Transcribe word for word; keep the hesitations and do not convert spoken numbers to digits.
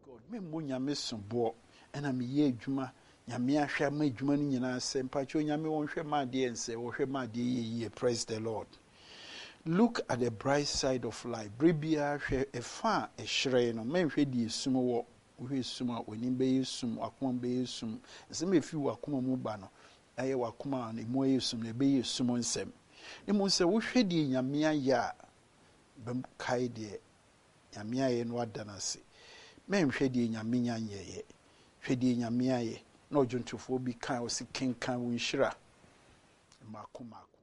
God. Me mo nyame sombo ena me ye adwuma nyame ahwe ma adwuma no nyina se mpacho nyame won hwe ma de ense wo hwe ma de ye ye. Praise the Lord. Look at the bright side of life. Bribia hwe efa ehre no me hwe di esum wo hwe esum a woni be esum akoma be esum se me fi wakoma mu ba no aye wakoma na mu esum na be esum nsem ne mu se wo hwe di nyame aya bem kai de nyame aye no adanase me hwe di nyame nyanyeye hwe di nyame aye na ojuntufo bi kan o si kenkan wo nhira makoma